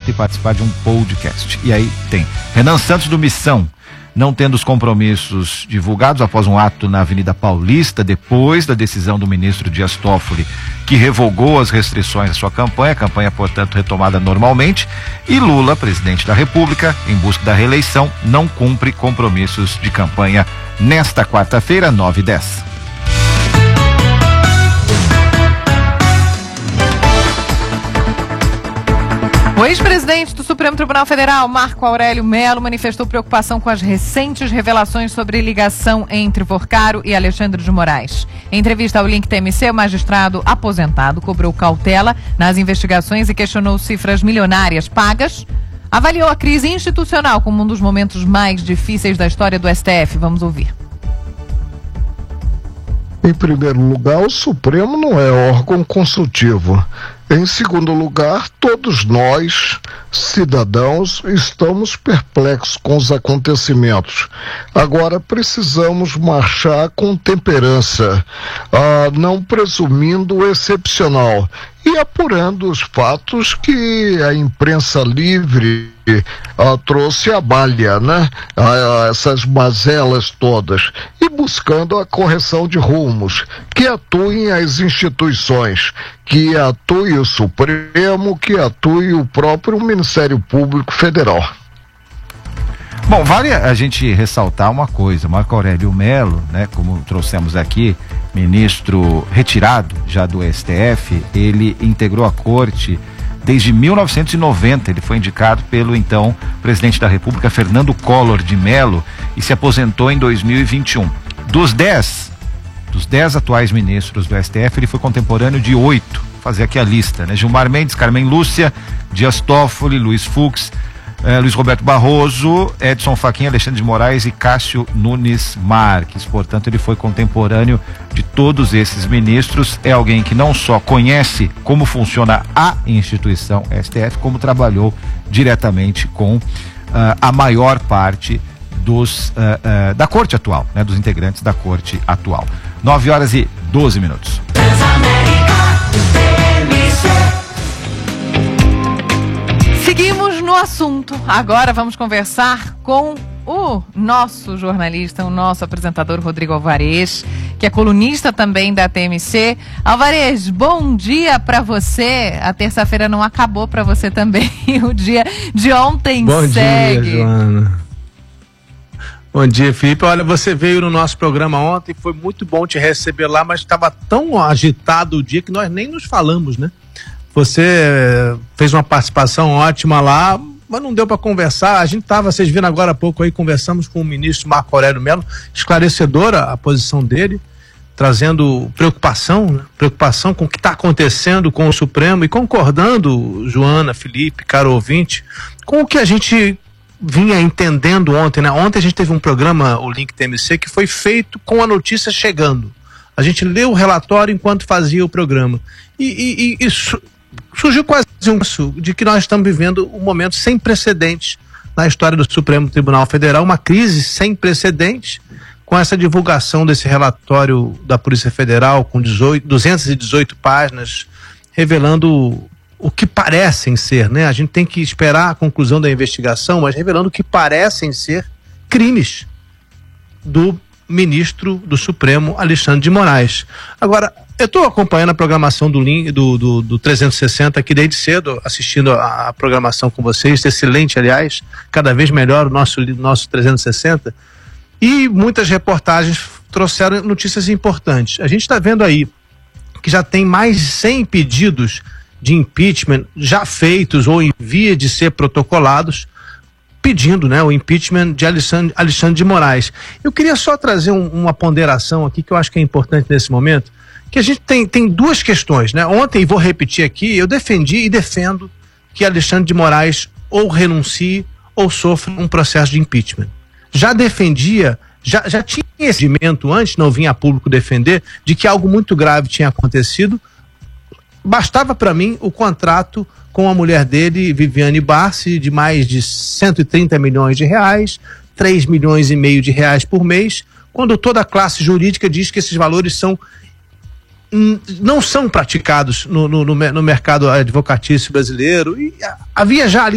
e participar de um podcast. E aí tem Renan Santos do Missão, não tendo os compromissos divulgados após um ato na Avenida Paulista, depois da decisão do ministro Dias Toffoli, que revogou as restrições à sua campanha, a campanha, portanto, retomada normalmente. E Lula, presidente da República, em busca da reeleição, não cumpre compromissos de campanha nesta quarta-feira, 9/10. O ex-presidente do Supremo Tribunal Federal, Marco Aurélio Mello, manifestou preocupação com as recentes revelações sobre ligação entre Porcaro e Alexandre de Moraes. Em entrevista ao Link TMC, o magistrado aposentado cobrou cautela nas investigações e questionou cifras milionárias pagas. Avaliou a crise institucional como um dos momentos mais difíceis da história do STF. Vamos ouvir. Em primeiro lugar, o Supremo não é órgão consultivo. Em segundo lugar, todos nós, cidadãos, estamos perplexos com os acontecimentos. Agora, precisamos marchar com temperança, não presumindo o excepcional e apurando os fatos que a imprensa livre trouxe à baila, né? Essas mazelas todas, e buscando a correção de rumos, que atuem as instituições, que atue o Supremo, que atue o próprio Ministério Público Federal. Bom, vale a gente ressaltar uma coisa: Marco Aurélio Mello, né, como trouxemos aqui, ministro retirado já do STF, ele integrou a corte desde 1990, ele foi indicado pelo então presidente da República, Fernando Collor de Mello, e se aposentou em 2021. Dos 10 atuais ministros do STF, ele foi contemporâneo de 8, vou fazer aqui a lista, né? Gilmar Mendes, Carmen Lúcia, Dias Toffoli, Luiz Fux, Luiz Roberto Barroso, Edson Fachin, Alexandre de Moraes e Cássio Nunes Marques. Portanto, ele foi contemporâneo de todos esses ministros. É alguém que não só conhece como funciona a instituição STF, como trabalhou diretamente com a maior parte da corte atual, né, dos integrantes da corte atual. 9h12. Seguimos no assunto. Agora vamos conversar com o nosso jornalista, o nosso apresentador Rodrigo Alvarez, que é colunista também da TMC. Alvarez, bom dia para você. A terça-feira não acabou para você também. O dia de ontem bom segue. Bom dia, Joana. Bom dia, Felipe. Olha, você veio no nosso programa ontem, foi muito bom te receber lá, mas estava tão agitado o dia que nós nem nos falamos, né? Você fez uma participação ótima lá, mas não deu para conversar. Vocês viram agora há pouco aí, conversamos com o ministro Marco Aurélio Mello, esclarecedora a posição dele, trazendo preocupação, né? Preocupação com o que está acontecendo com o Supremo e concordando, Joana, Felipe, caro ouvinte, com o que a gente vinha entendendo ontem, né? Ontem a gente teve um programa, o Link TMC, que foi feito com a notícia chegando. A gente leu o relatório enquanto fazia o programa. E surgiu quase de que nós estamos vivendo um momento sem precedentes na história do Supremo Tribunal Federal, uma crise sem precedentes, com essa divulgação desse relatório da Polícia Federal, com 218 páginas, revelando o que parecem ser, né? A gente tem que esperar a conclusão da investigação, mas revelando o que parecem ser crimes do ministro do Supremo, Alexandre de Moraes. Agora, eu estou acompanhando a programação do 360 aqui desde cedo, assistindo a programação com vocês, excelente, aliás, cada vez melhor o nosso 360, e muitas reportagens trouxeram notícias importantes. A gente está vendo aí que já tem mais de 100 pedidos de impeachment já feitos ou em via de ser protocolados, pedindo, né, o impeachment de Alexandre de Moraes. Eu queria só trazer uma ponderação aqui que eu acho que é importante nesse momento, que a gente tem duas questões, né? Ontem, e vou repetir aqui, eu defendi e defendo que Alexandre de Moraes ou renuncie ou sofra um processo de impeachment. Já defendia, já tinha esse entendimento antes, não vinha a público defender, de que algo muito grave tinha acontecido. Bastava para mim o contrato com a mulher dele, Viviane Barsi, de mais de 130 milhões de reais, 3 milhões e meio de reais por mês, quando toda a classe jurídica diz que esses valores não são praticados no mercado advocatício brasileiro. E havia já ali